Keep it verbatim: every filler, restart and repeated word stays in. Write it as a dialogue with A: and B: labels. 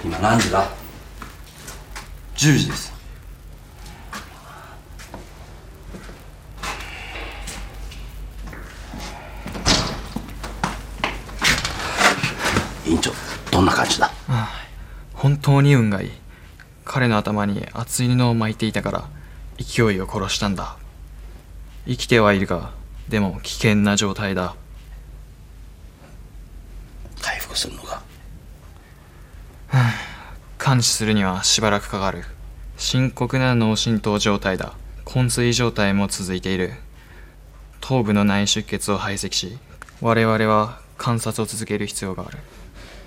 A: 今何時だ？じゅうじです。委員長、どんな感じだ？
B: ああ、本当に運がいい。彼の頭に熱い布を巻いていたから勢いを殺したんだ。生きてはいるが、でも危険な状態だ。
A: 回復するのか？
B: 完治するにはしばらくかかる。深刻な脳震盪状態だ。昏睡状態も続いている。頭部の内出血を排斥し、我々は観察を続ける必要がある。